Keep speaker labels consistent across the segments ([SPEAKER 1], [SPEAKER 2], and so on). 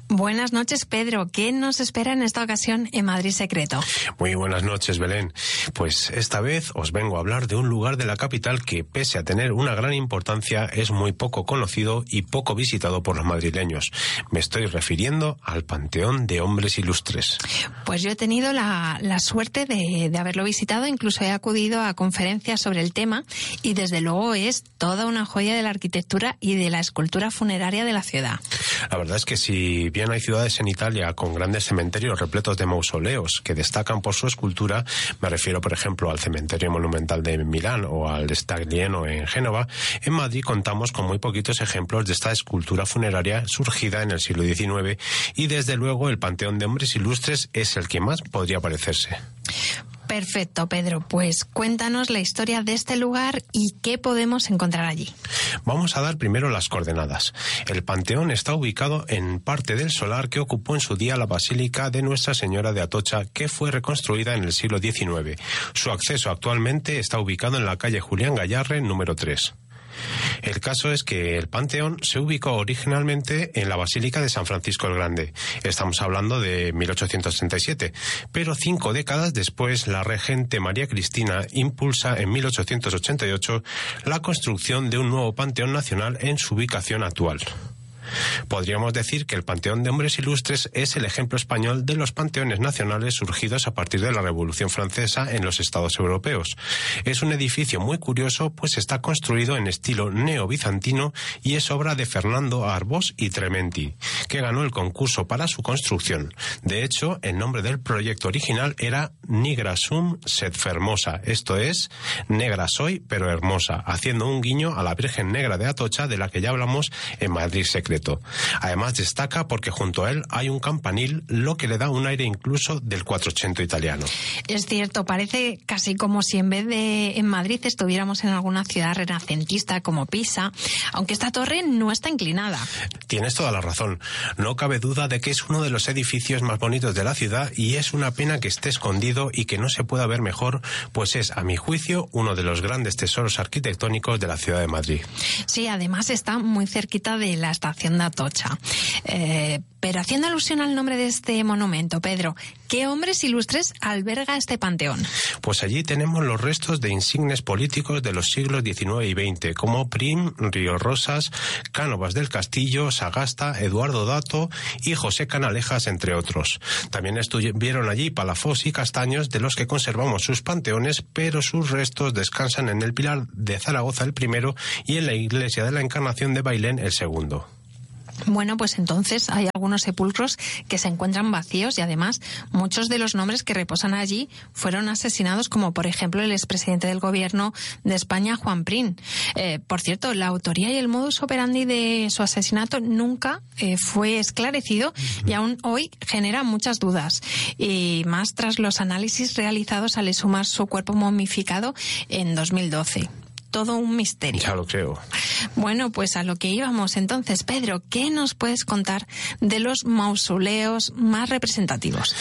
[SPEAKER 1] Buenas noches, Pedro. ¿Qué nos espera en esta ocasión en Madrid Secreto?
[SPEAKER 2] Muy buenas noches, Belén. Pues esta vez os vengo a hablar de un lugar de la capital que, pese a tener una gran importancia, es muy poco conocido y poco visitado por los madrileños. Me estoy refiriendo al Panteón de Hombres Ilustres.
[SPEAKER 1] Pues yo he tenido la suerte de haberlo visitado, incluso he acudido a conferencias sobre el tema y desde luego es toda una joya de la arquitectura y de la escultura funeraria de la ciudad.
[SPEAKER 2] La verdad es que si bien hay ciudades en Italia con grandes cementerios repletos de mausoleos que destacan por su escultura, me refiero por ejemplo al cementerio monumental de Milán o al Staglieno en Génova, en Madrid contamos con muy poquitos ejemplos de esta escultura funeraria surgida en el siglo XIX y desde luego el Panteón de Hombres Ilustres es el que más podría parecerse.
[SPEAKER 1] Perfecto, Pedro. Pues cuéntanos la historia de este lugar y qué podemos encontrar allí.
[SPEAKER 2] Vamos a dar primero las coordenadas. El Panteón está ubicado en parte del solar que ocupó en su día la Basílica de Nuestra Señora de Atocha, que fue reconstruida en el siglo XIX. Su acceso actualmente está ubicado en la calle Julián Gayarre, número 3. El caso es que el Panteón se ubicó originalmente en la Basílica de San Francisco el Grande. Estamos hablando de 1837, pero 5 décadas después la regente María Cristina impulsa en 1888 la construcción de un nuevo Panteón Nacional en su ubicación actual. Podríamos decir que el Panteón de Hombres Ilustres es el ejemplo español de los panteones nacionales surgidos a partir de la Revolución Francesa en los estados europeos. Es un edificio muy curioso, pues está construido en estilo neobizantino y es obra de Fernando Arbós y Trementi, que ganó el concurso para su construcción. De hecho, el nombre del proyecto original era Nigra sum sed fermosa, esto es, negra soy pero hermosa, haciendo un guiño a la Virgen Negra de Atocha de la que ya hablamos en Madrid Secreto. Además destaca porque junto a él hay un campanil, lo que le da un aire incluso del Quattrocento italiano.
[SPEAKER 1] Es cierto, parece casi como si en vez de en Madrid estuviéramos en alguna ciudad renacentista como Pisa, aunque esta torre no está inclinada.
[SPEAKER 2] Tienes toda la razón. No cabe duda de que es uno de los edificios más bonitos de la ciudad y es una pena que esté escondido y que no se pueda ver mejor, pues es, a mi juicio, uno de los grandes tesoros arquitectónicos de la ciudad de Madrid.
[SPEAKER 1] Sí, además está muy cerquita de la estación de Atocha. Pero haciendo alusión al nombre de este monumento, Pedro, ¿qué hombres ilustres alberga este panteón?
[SPEAKER 2] Pues allí tenemos los restos de insignes políticos de los siglos XIX y XX, como Prim, Río Rosas, Cánovas del Castillo, Sagasta, Eduardo Dato y José Canalejas, entre otros. También estuvieron allí Palafox y Castaños, de los que conservamos sus panteones, pero sus restos descansan en el Pilar de Zaragoza el primero y en la Iglesia de la Encarnación de Bailén el segundo.
[SPEAKER 1] Bueno, pues entonces hay algunos sepulcros que se encuentran vacíos y además muchos de los nombres que reposan allí fueron asesinados, como por ejemplo el expresidente del gobierno de España, Juan Prim. Por cierto, la autoría y el modus operandi de su asesinato nunca fue esclarecido y aún hoy genera muchas dudas. Y más tras los análisis realizados al exhumar su cuerpo momificado en 2012. Todo un misterio.
[SPEAKER 2] Ya lo creo.
[SPEAKER 1] Bueno, pues a lo que íbamos entonces, Pedro, ¿qué nos puedes contar de los mausoleos más representativos?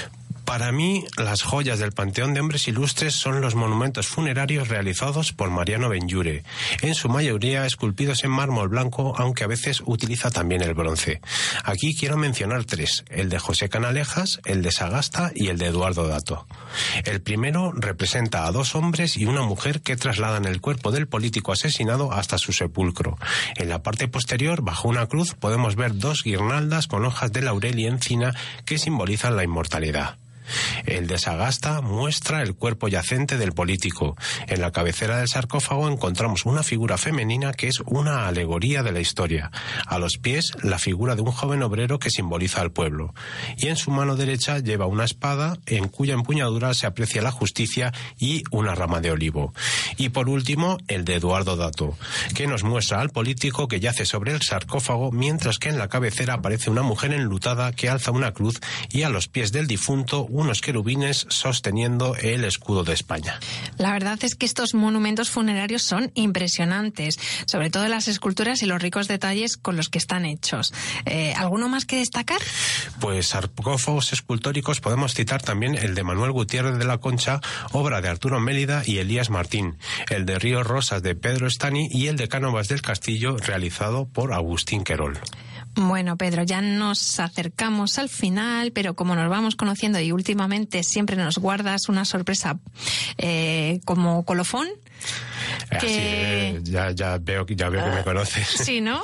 [SPEAKER 2] Para mí, las joyas del Panteón de Hombres Ilustres son los monumentos funerarios realizados por Mariano Benlliure, en su mayoría esculpidos en mármol blanco, aunque a veces utiliza también el bronce. Aquí quiero mencionar 3, el de José Canalejas, el de Sagasta y el de Eduardo Dato. El primero representa a 2 hombres y una mujer que trasladan el cuerpo del político asesinado hasta su sepulcro. En la parte posterior, bajo una cruz, podemos ver 2 guirnaldas con hojas de laurel y encina que simbolizan la inmortalidad. El de Sagasta muestra el cuerpo yacente del político. En la cabecera del sarcófago encontramos una figura femenina que es una alegoría de la historia. A los pies, la figura de un joven obrero que simboliza al pueblo. Y en su mano derecha lleva una espada en cuya empuñadura se aprecia la justicia y una rama de olivo. Y por último, el de Eduardo Dato, que nos muestra al político que yace sobre el sarcófago, mientras que en la cabecera aparece una mujer enlutada que alza una cruz y a los pies del difunto unos querubines sosteniendo el escudo de España.
[SPEAKER 1] La verdad es que estos monumentos funerarios son impresionantes, sobre todo las esculturas y los ricos detalles con los que están hechos. ¿Alguno más que destacar?
[SPEAKER 2] Pues sarcófagos escultóricos podemos citar también el de Manuel Gutiérrez de la Concha, obra de Arturo Mélida y Elías Martín, el de Río Rosas de Pedro Estany y el de Cánovas del Castillo, realizado por Agustín Querol.
[SPEAKER 1] Bueno, Pedro, ya nos acercamos al final, pero como nos vamos conociendo y últimamente siempre nos guardas una sorpresa como colofón.
[SPEAKER 2] Que... ya veo que me conoces.
[SPEAKER 1] Sí, ¿no?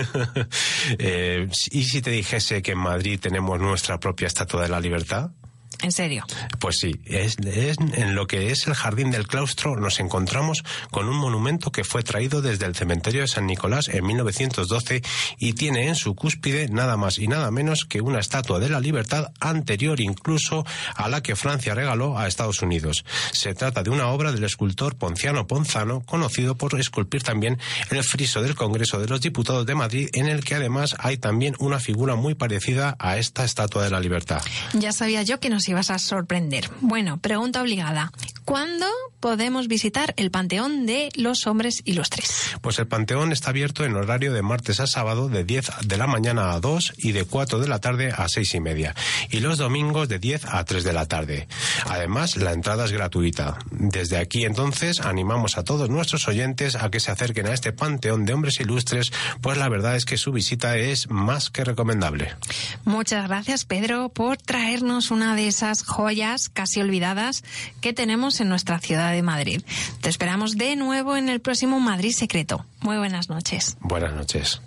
[SPEAKER 2] ¿Y si te dijese que en Madrid tenemos nuestra propia Estatua de la Libertad?
[SPEAKER 1] ¿En serio?
[SPEAKER 2] Pues sí, en lo que es el Jardín del Claustro nos encontramos con un monumento que fue traído desde el cementerio de San Nicolás en 1912 y tiene en su cúspide nada más y nada menos que una Estatua de la Libertad anterior incluso a la que Francia regaló a Estados Unidos. Se trata de una obra del escultor Ponciano Ponzano, conocido por esculpir también el friso del Congreso de los Diputados de Madrid, en el que además hay también una figura muy parecida a esta Estatua de la Libertad.
[SPEAKER 1] Ya sabía yo que nos ibas a sorprender. Bueno, pregunta obligada. ¿Cuándo podemos visitar el Panteón de los Hombres Ilustres?
[SPEAKER 2] Pues el Panteón está abierto en horario de martes a sábado de 10 de la mañana a 2 y de 4 de la tarde a 6:30. Y los domingos de 10 a 3 de la tarde. Además, la entrada es gratuita. Desde aquí, entonces, animamos a todos nuestros oyentes a que se acerquen a este Panteón de Hombres Ilustres, pues la verdad es que su visita es más que recomendable.
[SPEAKER 1] Muchas gracias, Pedro, por traernos una de esas joyas casi olvidadas que tenemos en nuestra ciudad de Madrid. Te esperamos de nuevo en el próximo Madrid Secreto. Muy buenas noches.
[SPEAKER 2] Buenas noches.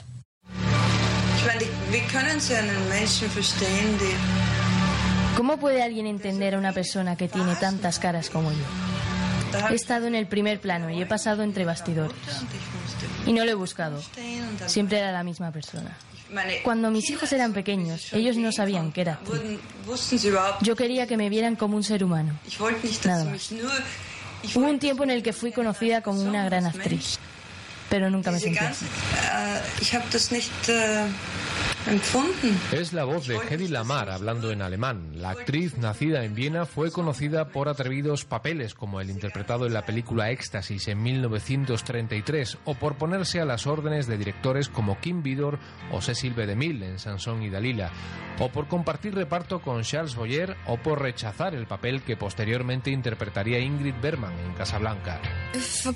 [SPEAKER 3] ¿Cómo puede alguien entender a una persona que tiene tantas caras como yo? He estado en el primer plano y he pasado entre bastidores. Y no lo he buscado. Siempre era la misma persona. Cuando mis hijos eran pequeños, ellos no sabían que era actriz. Yo quería que me vieran como un ser humano. Nada más. Hubo un tiempo en el que fui conocida como una gran actriz, pero nunca me sentí así.
[SPEAKER 4] Es la voz de Hedy Lamarr hablando en alemán. La actriz, nacida en Viena, fue conocida por atrevidos papeles como el interpretado en la película Éxtasis en 1933 o por ponerse a las órdenes de directores como Kim Vidor o Cecil B. DeMille en Sansón y Dalila, o por compartir reparto con Charles Boyer o por rechazar el papel que posteriormente interpretaría Ingrid Bergman en Casablanca.